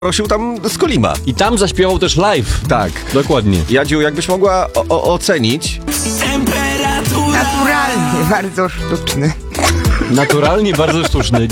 prosił tam z Kolima. I tam zaśpiewał też live. Tak. Dokładnie. Jadziu, jakbyś mogła ocenić... Naturalnie, bardzo sztuczny. Naturalnie bardzo sztuczny.